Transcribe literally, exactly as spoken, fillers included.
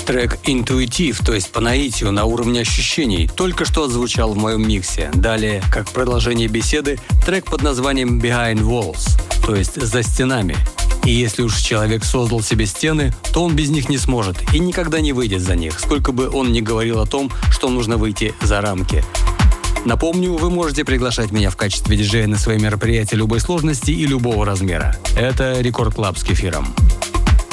Трек «Интуитив», то есть по наитию, на уровне ощущений, только что отзвучал в моем миксе. Далее, как продолжение беседы, трек под названием «Behind Walls», то есть «За стенами». И если уж человек создал себе стены, то он без них не сможет и никогда не выйдет за них, сколько бы он ни говорил о том, что нужно выйти за рамки. Напомню, вы можете приглашать меня в качестве диджея на свои мероприятия любой сложности и любого размера. Это Рекорд Клаб с Кефиром.